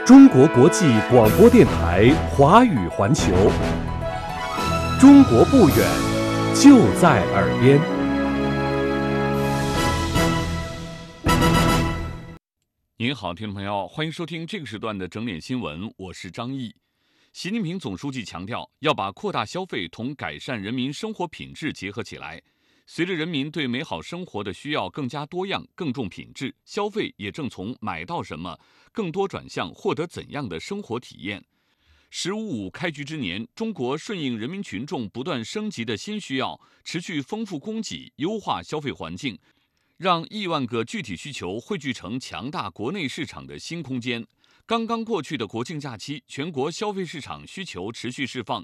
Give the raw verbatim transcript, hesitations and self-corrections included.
中国国际广播电台华语环球，中国不远，就在耳边。 您好，听众朋友，欢迎收听这个时段的整点新闻，我是张毅。习近平总书记强调，要把扩大消费同改善人民生活品质结合起来。随着人民对美好生活的需要更加多样、更重品质，消费也正从买到什么，更多转向获得怎样的生活体验。十五五开局之年，中国顺应人民群众不断升级的新需要，持续丰富供给，优化消费环境，让亿万个具体需求汇聚成强大国内市场的新空间。刚刚过去的国庆假期，全国消费市场需求持续释放，